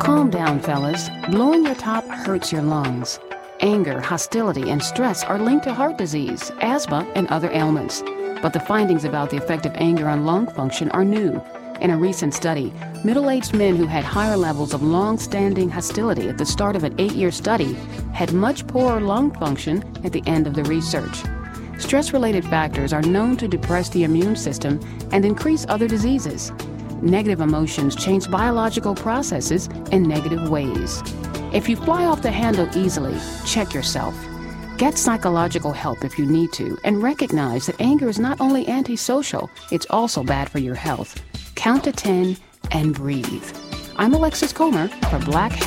Calm down, fellas. Blowing your top hurts your lungs. Anger, hostility, and stress are linked to heart disease, asthma, and other ailments. But the findings about the effect of anger on lung function are new. In a recent study, middle-aged men who had higher levels of long-standing hostility at the start of an 8-year study had much poorer lung function at the end of the research. Stress-related factors are known to depress the immune system and increase other diseases. Negative emotions change biological processes in negative ways. If you fly off the handle easily, check yourself. Get psychological help if you need to, and recognize that anger is not only antisocial, it's also bad for your health. Count to 10 and breathe. I'm Alexis Comer for Black